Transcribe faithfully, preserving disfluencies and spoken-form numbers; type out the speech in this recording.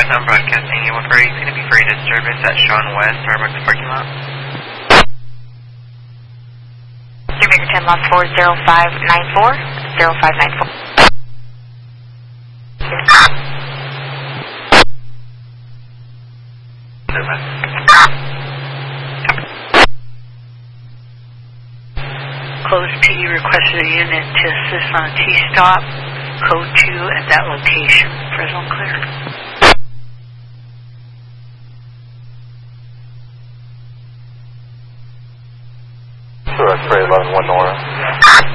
Sound Broadcasting, you want for going to be for a disturbance at Sean West, Starbucks parking lot. Jamaica ten lost four zero five nine four, zero five nine four. Close P D requested a unit to assist on a T-stop, code two at that location. Fresno clear. So that's three eleven one Nora.